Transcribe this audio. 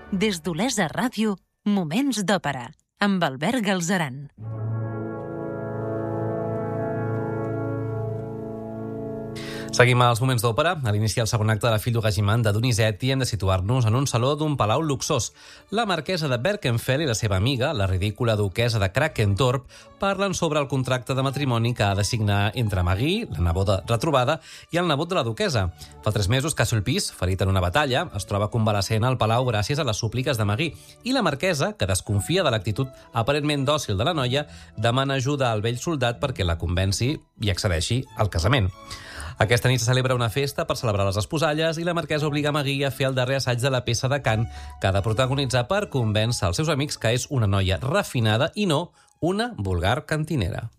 Des d'Olesa Ràdio, Moments d'Òpera, amb Albert Galzeran. Seguim als Moments d'Òpera. A l'inici del segon acte de la Fill d'Ogagimand de Donizetti hem de situar-nos en un saló d'un palau luxós. La marquesa de Berkenfell i la seva amiga, la ridícula duquesa de Krakendorp, parlen sobre el contracte de matrimoni que ha de signar entre Magui, la neboda retrobada, i el nebot de la duquesa. Fa 3 mesos que Sulpice, ferit en una batalla, es troba convalescent al palau gràcies a les súpliques de Magui. I la marquesa, que desconfia de l'actitud aparentment dòcil de la noia, demana ajuda al vell soldat perquè la convenci i accedeixi al casament. Aquesta nit se celebra una festa per celebrar les esposalles i la marquesa obliga Magui a fer el darrer assaig de la peça de cant que ha de protagonitzar per convèncer els seus amics que és una noia refinada i no una vulgar cantinera.